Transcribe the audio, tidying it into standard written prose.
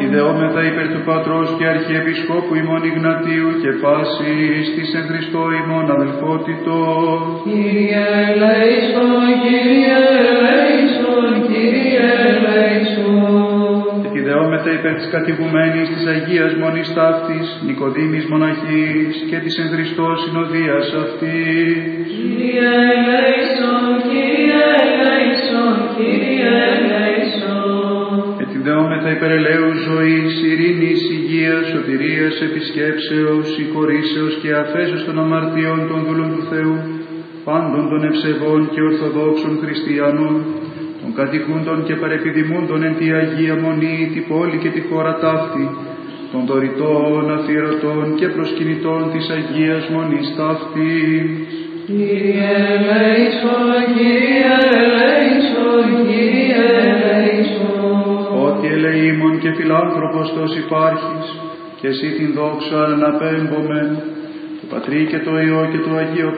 Επιδεόμεθα υπέρ του Πατρός και Αρχιεπισκόπου ημών Ιγνατίου και πάσης της εν Χριστώ ημών αδελφότητος. Κύριε ελέησον, Κύριε ελέησον, Κύριε ελέησον. Επιδεόμεθα υπέρ της κατηγουμένης της Αγίας Μονής Ταύτης, Νικοδήμης Μοναχής και της εν Χριστώ συνοδείας αυτής. Κύριε ελέησον, Κύριε ελέησον, Κύριε ελέησον. Επιδεόμεθα υπέρ ελέους ζωής, ειρήνης, υγείας, σωτηρίας, επισκέψεως, συγχωρήσεως και αφέσεως των αμαρτιών των δούλων του Θεού, πάντων των ευσεβών και ορθοδόξων χριστιανών, των κατοικούντων και παρεπιδημούντων εν τη Αγία Μονή, τη πόλη και τη χώρα ταύτη, των δωρητών, αφιερωτών και προσκυνητών της Αγίας Μονής ταύτης. Κύριε ελέησον, Κύριε ελέησον, Κύριε ελέησον. Ότι ελεήμων και φιλάνθρωπος τος υπάρχεις, και εσύ την δόξα αναπέμπομεν, του Πατρί και το Υιό και το Αγίο